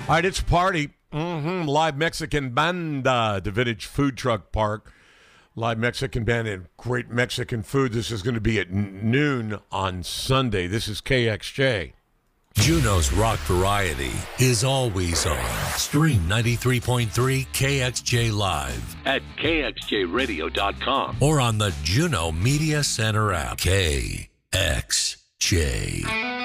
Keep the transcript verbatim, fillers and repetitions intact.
All right, it's a party. Mm-hmm. Live Mexican Banda, the Vintage Food Truck Park. Live Mexican Band and great Mexican food. This is going to be at noon on Sunday. This is K X J. Juneau's rock variety is always on. Stream ninety-three point three K X J Live at K X J radio dot com or on the Juneau Media Center app. K X J.